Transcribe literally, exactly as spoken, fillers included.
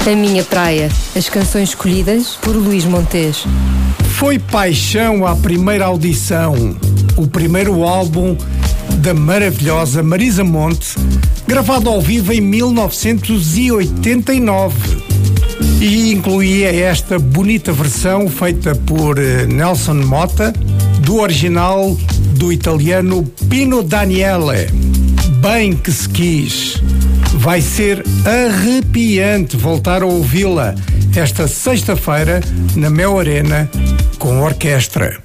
A Minha Praia, as canções escolhidas por Luís Montes. Foi paixão à primeira audição, o primeiro álbum da maravilhosa Marisa Monte, gravado ao vivo em mil novecentos e oitenta e nove. E incluía esta bonita versão feita por Nelson Motta, do original do italiano Pino Daniele. Bem que se quis. Vai ser arrepiante voltar a ouvi-la esta sexta-feira na Mel Arena com orquestra.